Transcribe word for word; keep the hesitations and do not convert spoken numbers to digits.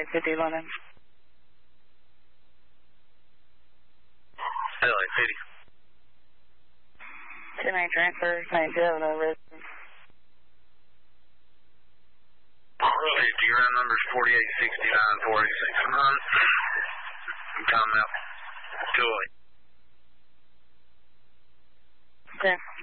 forty-eight fifty London. L A fifty. two nine transfer, nine two, no residence. fifty, ground number is forty-eight sixty-nine, four eighty-six. Uh-huh. Come out. two oh eight. Okay.